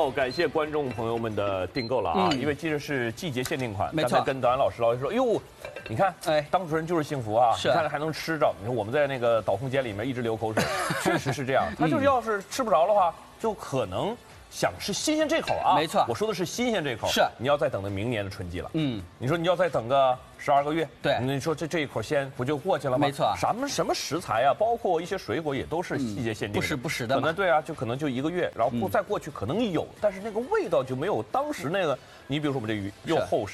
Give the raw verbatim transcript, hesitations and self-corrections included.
好，感谢观众朋友们的订购了啊！ 嗯因为今日是季节限定款， 没错刚才跟导演老师聊说，哟，你看， 哎哎，当主人就是幸福啊！ 是你看还能吃着。你说我们在那个导风间里面一直流口水，确实是这样。他就是要是吃不着的话，就可能想吃新鲜这口啊。 没错我说的是新鲜这口。 是你要再等到明年的春季了。 嗯， 你说你要再等个十二个月， 对你说这这一口鲜不就过去了吗？ 没错什么什么食材啊，包括一些水果也都是季节限定的， 不时不时的嘛可能对啊，就可能就一个月，然后过再过去可能有，但是那个味道就没有当时那个。你比如说我们这鱼又厚实。